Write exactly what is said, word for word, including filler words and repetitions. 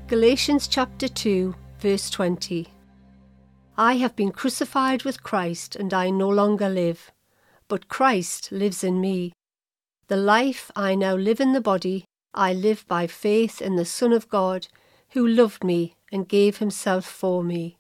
Galatians chapter two, verse twenty. I have been crucified with Christ, and I no longer live, but Christ lives in me. The life I now live in the body, I live by faith in the Son of God, who loved me and gave himself for me.